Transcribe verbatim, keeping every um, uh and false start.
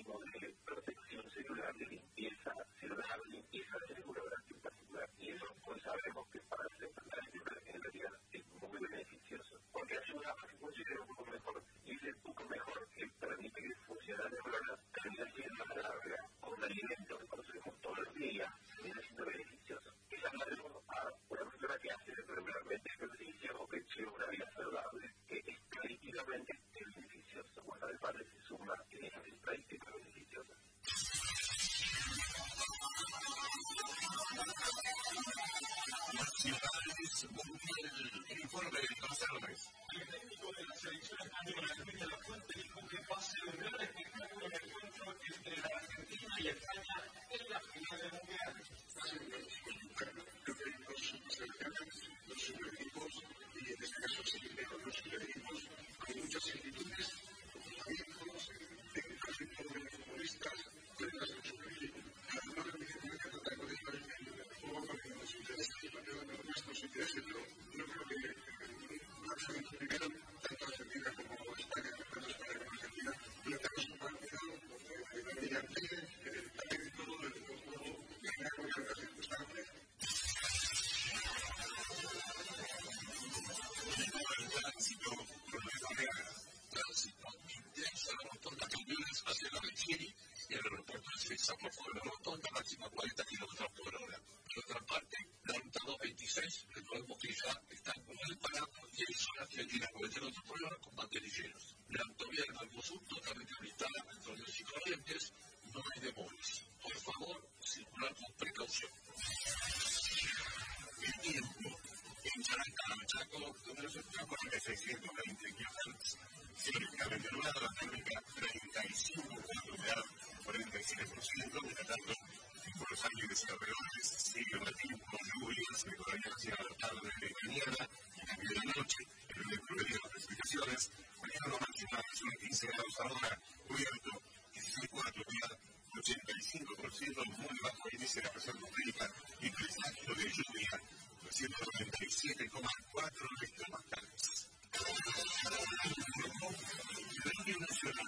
mínimo de protección celular, de limpieza celular, limpieza celular en particular. Y eso pues sabemos que para las enfermedades en realidad es muy beneficioso, porque ayuda a que funcione un poco mejor. Y ese poco mejor que permite que funcione la neurona termina siendo a la larga un alimento que consumimos todos los días, termina siendo beneficioso. Y llamaremos a una persona que hace regularmente ejercicio o que lleva una vida saludable, que estadísticamente es beneficioso. Bueno, el padre se suma en esas estadísticas beneficiosas. Las ciudades mundial, el informe de Conserves. El técnico de la selección española, Luis de la Fuente, dijo que va a ser un gran espectáculo el encuentro entre la Argentina y España en la final del Mundial. Creo que hay dos selecciones, dos superequipos, y en este caso sí creo dos superequipos con muchas similitudes, amigos, técnicos y futbolistas, plenas de superequipo. Cada uno evidentemente trata con esto el juego con los intereses españoles, con nuestros intereses, pero yo creo que va a ser primero tanto Argentina como España, tanto España como Argentina, planteamos un partido brillante, también todo el juego en algunas circunstancias. El tránsito por nuestra negra, tránsito intenso en la rotonda Camiones hacia la de Chiri y el aeropuerto de Suiza por fuera de la rotonda máxima cuarenta kilómetros por hora. Por otra parte, la ruta doscientos veintiséis, recordemos que ya está mal parado y hay zonas que tienen noventa kilómetros por hora con banderilleros. La autovía del Banco Sur totalmente habilitada entre los y Corrientes, no hay demoras. Por favor, circular con precaución. El tiempo. En Characá, Chaco, donde los espejos de seiscientos veinte kilohertz. Significativamente nublado, la térmica treinta y cinco punto cuatro, cuarenta y siete por ciento, mientras tanto, en Buenos Aires y alrededores sigue relativo con lluvias, que todavía hacia la tarde de mañana y también de la noche, en el progreso de las precipitaciones, mañana máxima de quince grados ahora, cubierto, dieciséis cuatro, ochenta y cinco por ciento, muy bajo índice de la presión atmosférica y presagio de lluvia, ciento noventa y siete coma cuatro hectopascales. Radio Nacional.